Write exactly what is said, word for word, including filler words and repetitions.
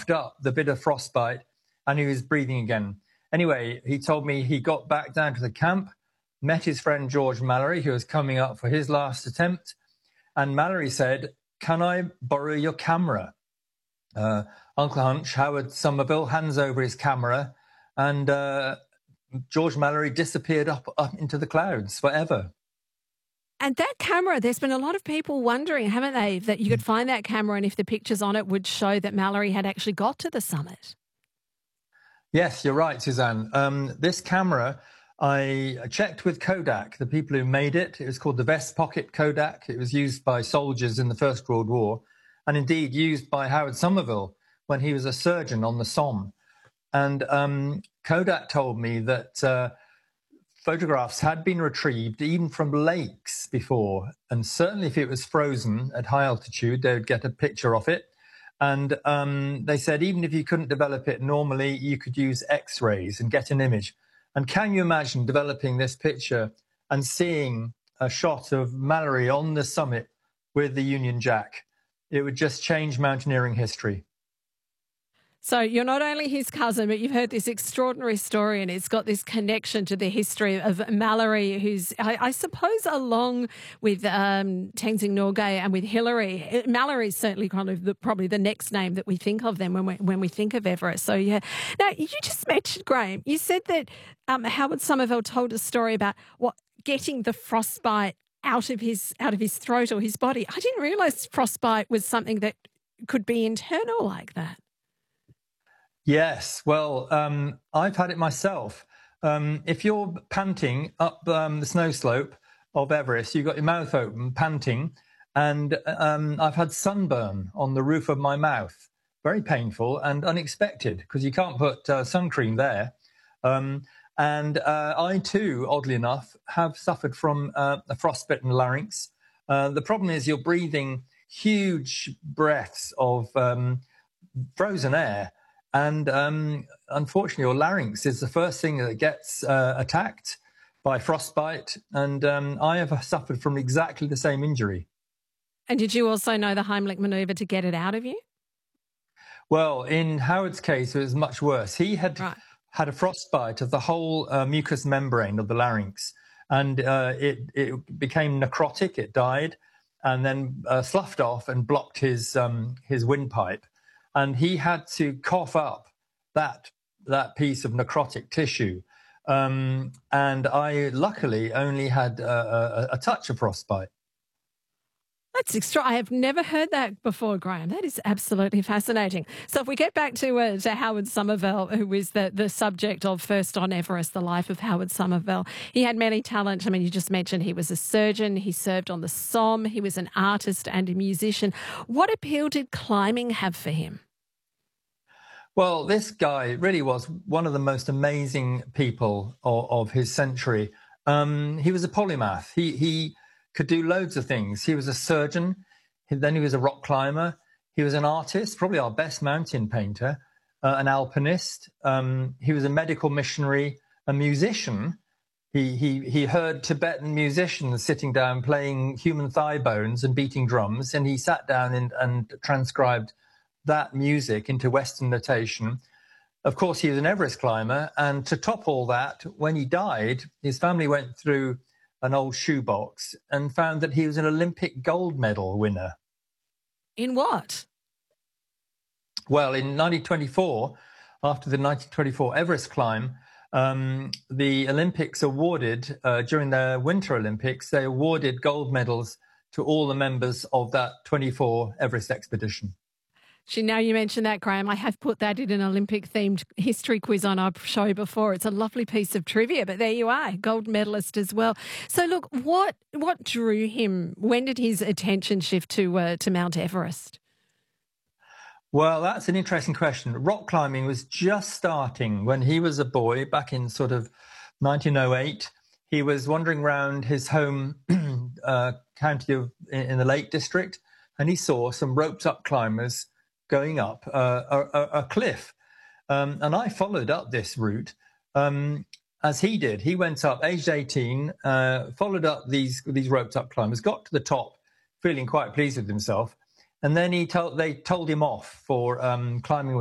coughed up the bit of frostbite and he was breathing again. Anyway, he told me he got back down to the camp, met his friend George Mallory, who was coming up for his last attempt, and Mallory said, "Can I borrow your camera?" Uh, Uncle Hunch, Howard Somerville, hands over his camera, and uh, George Mallory disappeared up, up into the clouds forever. And that camera, there's been a lot of people wondering, haven't they, that you could find that camera and if the pictures on it would show that Mallory had actually got to the summit. Yes, you're right, Suzanne. Um, this camera, I checked with Kodak, the people who made it. It was called the Vest Pocket Kodak. It was used by soldiers in the First World War, and indeed used by Howard Somerville when he was a surgeon on the Somme. And um, Kodak told me that uh, photographs had been retrieved even from lakes before, and certainly if it was frozen at high altitude, they would get a picture of it. And um, they said even if you couldn't develop it normally, you could use X-rays and get an image. And can you imagine developing this picture and seeing a shot of Mallory on the summit with the Union Jack? It would just change mountaineering history. So you're not only his cousin, but you've heard this extraordinary story, and it's got this connection to the history of Mallory, who's, I, I suppose, along with um, Tenzing Norgay and with Hillary. Mallory's certainly kind of the, probably the next name that we think of them when we, when we think of Everest. So, yeah. Now, you just mentioned, Graham, you said that um, Howard Somerville told a story about what getting the frostbite out of his out of his throat or his body. I didn't realise frostbite was something that could be internal like that. Yes, well, um, I've had it myself. Um, if you're panting up um, the snow slope of Everest, you've got your mouth open, panting, and um, I've had sunburn on the roof of my mouth. Very painful and unexpected because you can't put uh, sun cream there. Um, and uh, I too, oddly enough, have suffered from uh, a frostbitten larynx. Uh, the problem is you're breathing huge breaths of um, frozen air. And um, unfortunately, your larynx is the first thing that gets uh, attacked by frostbite. And um, I have suffered from exactly the same injury. And did you also know the Heimlich manoeuvre to get it out of you? Well, in Howard's case, it was much worse. He had right. had a frostbite of the whole uh, mucous membrane of the larynx. And uh, it, it became necrotic. It died and then uh, sloughed off and blocked his, um, his windpipe. And he had to cough up that that piece of necrotic tissue. Um, and I luckily only had a, a, a touch of frostbite. That's extra. I have never heard that before, Graham. That is absolutely fascinating. So if we get back to, uh, to Howard Somerville, who was the, the subject of First on Everest, the life of Howard Somerville, he had many talents. I mean, you just mentioned he was a surgeon. He served on the Somme. He was an artist and a musician. What appeal did climbing have for him? Well, this guy really was one of the most amazing people of, of his century. Um, he was a polymath. He, he could do loads of things. He was a surgeon. He, then he was a rock climber. He was an artist, probably our best mountain painter, uh, an alpinist. Um, he was a medical missionary, a musician. He, he, he heard Tibetan musicians sitting down playing human thigh bones and beating drums, and he sat down and, and transcribed that music into Western notation. Of course, he was an Everest climber, and to top all that, when he died, his family went through an old shoebox and found that he was an Olympic gold medal winner. In what? Well, in nineteen twenty-four, after the nineteen twenty-four Everest climb, um, the Olympics awarded, uh, during the Winter Olympics, they awarded gold medals to all the members of that twenty-four Everest expedition. Actually, now you mentioned that, Graham, I have put that in an Olympic-themed history quiz on our show before. It's a lovely piece of trivia, but there you are, gold medalist as well. So, look, what what drew him? When did his attention shift to uh, to Mount Everest? Well, that's an interesting question. Rock climbing was just starting when he was a boy back in sort of nineteen oh eight. He was wandering around his home uh, county of, in the Lake District, and he saw some roped-up climbers going up uh, a, a cliff. Um, and I followed up this route um, as he did. He went up, aged eighteen, uh, followed up these these roped up climbers, got to the top, feeling quite pleased with himself. And then he told, they told him off for um, climbing